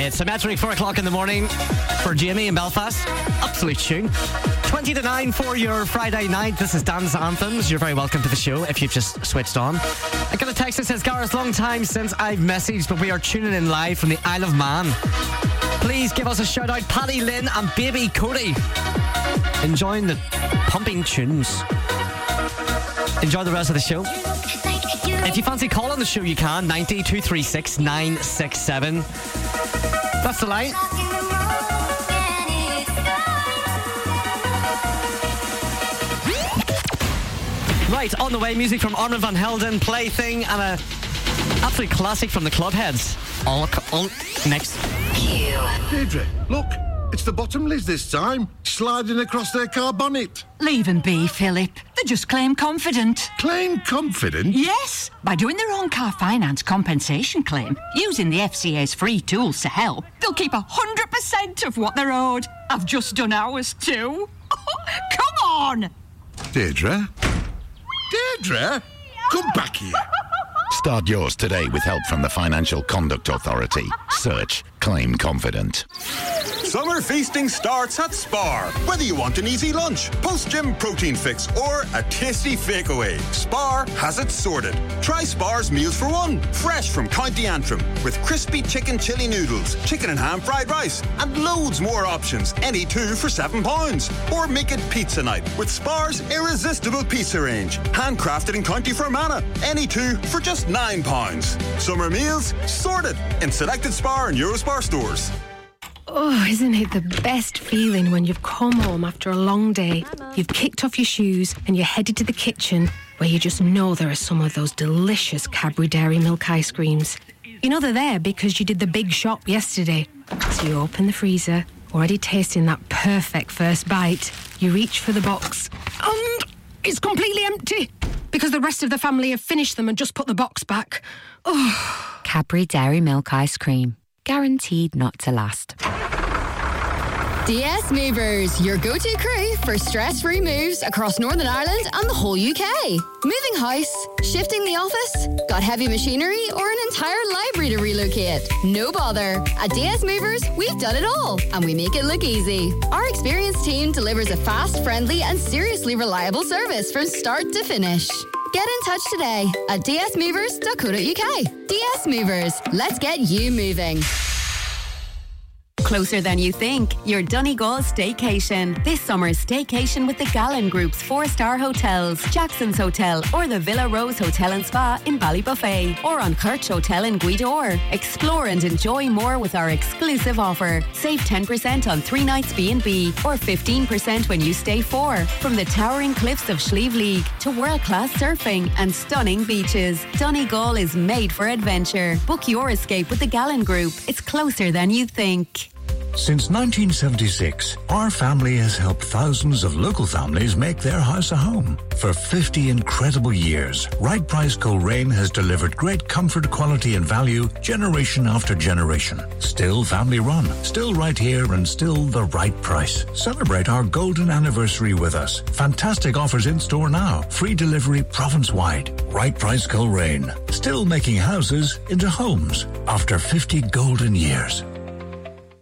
It's Symmetric, 4 o'clock in the morning for Jamie in Belfast. Absolute tune. 20 to 9 for your Friday night. This is Dance Anthems. You're very welcome to the show if you've just switched on. I got a text that says, Gareth, long time since I've messaged, but we are tuning in live from the Isle of Man. Please give us a shout out, Paddy Lynn and Baby Cody. Enjoying the pumping tunes. Enjoy the rest of the show. If you fancy calling the show, you can. 90 236 967. That's the line. Right, on the way, music from Armand van Helden, Plaything, and a absolute classic from the Clubheads. All next. Deirdre, look. It's the Bottomleys this time, sliding across their car bonnet. Leave them be, Philip. They just claim confident. Claim confident? Yes, by doing their own car finance compensation claim, using the FCA's free tools to help, they'll keep 100% of what they're owed. I've just done ours too. Come on! Deirdre? Deirdre? Come back here. Start yours today with help from the Financial Conduct Authority. Search Claim Confident. Summer feasting starts at Spar. Whether you want an easy lunch, post-gym protein fix, or a tasty fakeaway, Spar has it sorted. Try Spar's Meals for One, fresh from County Antrim, with crispy chicken chili noodles, chicken and ham fried rice, and loads more options, any two for £7. Or make it pizza night with Spar's irresistible pizza range, handcrafted in County Fermanagh, any two for just £9. Summer meals sorted in selected Spar and Eurospar stores. Oh, isn't it the best feeling when you've come home after a long day, you've kicked off your shoes and you're headed to the kitchen where you just know there are some of those delicious Cadbury Dairy Milk ice creams. You know they're there because you did the big shop yesterday. So you open the freezer, already tasting that perfect first bite. You reach for the box and it's completely empty because the rest of the family have finished them and just put the box back. Oh. Cadbury Dairy Milk ice cream. Guaranteed not to last. DS Movers, your go-to crew for stress-free moves across Northern Ireland and the whole UK. Moving house, shifting the office, got heavy machinery or an entire library to relocate. No bother. At DS Movers, we've done it all and we make it look easy. Our experienced team delivers a fast, friendly and seriously reliable service from start to finish. Get in touch today at dsmovers.co.uk. DS Movers, let's get you moving. Closer than you think, your Donegal staycation. This summer's staycation with the Gallen Group's 4-star hotels, Jackson's Hotel or the Villa Rose Hotel and Spa in Ballybuffet or on Kirch Hotel in Guidor. Explore and enjoy more with our exclusive offer. Save 10% on 3 nights B&B or 15% when you stay 4. From the towering cliffs of Slieve League to world-class surfing and stunning beaches, Donegal is made for adventure. Book your escape with the Gallen Group. It's closer than you think. Since 1976, our family has helped thousands of local families make their house a home. For 50 incredible years, Right Price Coleraine has delivered great comfort, quality and value generation after generation. Still family run, still right here and still the right price. Celebrate our golden anniversary with us. Fantastic offers in store now. Free delivery province-wide. Right Price Coleraine. Still making houses into homes after 50 golden years.